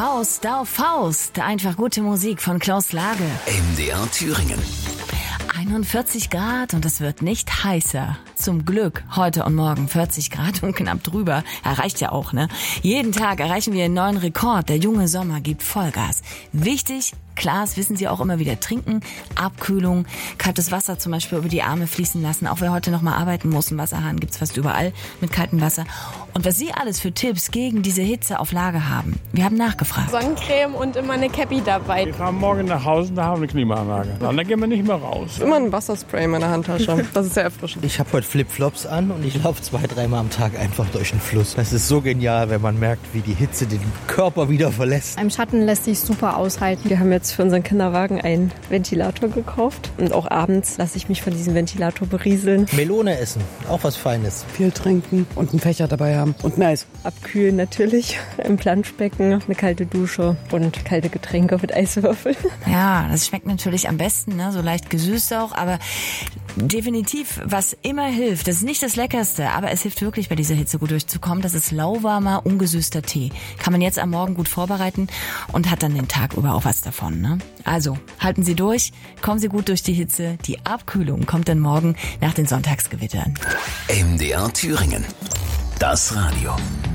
Faust auf Faust. Einfach gute Musik von Klaus Lage. MDR Thüringen. 41 Grad und es wird nicht heißer. Zum Glück heute und morgen 40 Grad und knapp drüber. Erreicht ja auch, ne? Jeden Tag erreichen wir einen neuen Rekord. Der junge Sommer gibt Vollgas. Wichtig, Glas wissen Sie auch immer wieder trinken, Abkühlung, kaltes Wasser zum Beispiel über die Arme fließen lassen. Auch wer heute noch mal arbeiten muss, einen Wasserhahn gibt's fast überall mit kaltem Wasser. Und was Sie alles für Tipps gegen diese Hitze auf Lager haben, wir haben nachgefragt. Sonnencreme und immer eine Cappy dabei. Wir fahren morgen nach Hause und da haben wir eine Klimaanlage. Dann gehen wir nicht mehr raus. Immer ein Wasserspray in meiner Handtasche. Das ist sehr erfrischend. Ich habe heute Flipflops an und ich laufe 2-3 Mal am Tag einfach durch den Fluss. Das ist so genial, wenn man merkt, wie die Hitze den Körper wieder verlässt. Im Schatten lässt sich super aushalten. Wir haben jetzt für unseren Kinderwagen einen Ventilator gekauft. Und auch abends lasse ich mich von diesem Ventilator berieseln. Melone essen, auch was Feines. Viel trinken und einen Fächer dabei haben und ein Eis. Abkühlen natürlich im Planschbecken, eine kalte Dusche und kalte Getränke mit Eiswürfeln. Ja, das schmeckt natürlich am besten, ne? So leicht gesüßt auch, aber definitiv, was immer hilft, das ist nicht das Leckerste, aber es hilft wirklich bei dieser Hitze gut durchzukommen, das ist lauwarmer, ungesüßter Tee. Kann man jetzt am Morgen gut vorbereiten und hat dann den Tag über auch was davon, ne? Also, halten Sie durch, kommen Sie gut durch die Hitze, die Abkühlung kommt dann morgen nach den Sonntagsgewittern. MDR Thüringen. Das Radio.